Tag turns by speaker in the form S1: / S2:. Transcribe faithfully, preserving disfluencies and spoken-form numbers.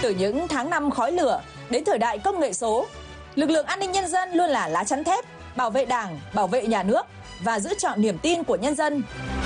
S1: Từ những tháng năm khói lửa đến thời đại công nghệ số, lực lượng an ninh nhân dân luôn là lá chắn thép, bảo vệ Đảng, bảo vệ nhà nước và giữ trọn niềm tin của nhân dân.